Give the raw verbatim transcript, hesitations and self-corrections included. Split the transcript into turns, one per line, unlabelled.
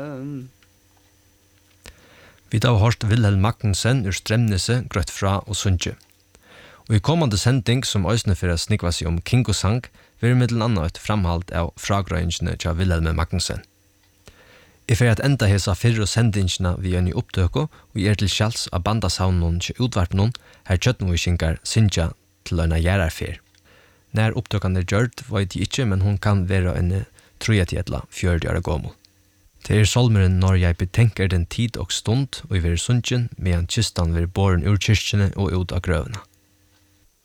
Vi har hørt Wilhelm Magnussen ur Stremnese, grøtt fra og Sundje. Og i kommande sending som øysene for å snikva seg om Kingo-sang, vil middelen annet et framhald av fragrøyngene til Wilhelm Magnussen. I for at enda hesa fyrre sendingene vi gjør i opptøko, og er til kjelds av bandasavnen til utvarpnen, her kjøttenvishingar Sindja til øyne gjerarfyr. Når opptøkene er gjørt, vet jeg ikke, men hun kan være en trojetietla fjørde år gammel. Det er solmeren når jeg betenker den tid og stund, og i være sundjen, medan kistan vil båren ur kyrkjene og ut av grøvene.